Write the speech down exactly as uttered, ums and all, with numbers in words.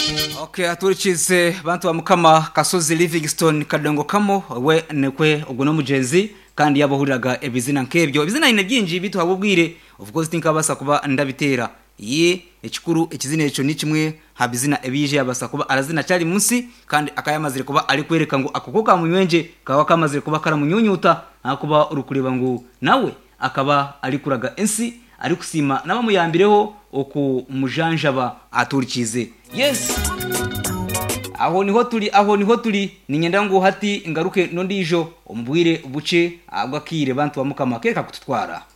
Okay, aturikize bantu bamukama Kasozi Livingstone Kadongo kamo we nekwe ubwo no mugenzi kandi yabahuriraga ebizina nkebyo ebizina ine byinji bitu habubwire of course think abasa kuba ndabitera ye ekikuru ekizina eco ni kimwe habizina ebije abasa kuba arazina cyari munsi kandi akayamazire kuba ari kwereka ngo akokoka munywenje kawa kamazire kuba kara munyunyuta akuba urukureba ngo nawe akaba ari kuraga ensi ari kusima nabamuyambireho oku mujanjaba aturikize. Yes, aho niho turi aho niho turi ninyenda ngo hati ngaruke nondijo ombwire buce agwakire bantu bamukama keka kututwara.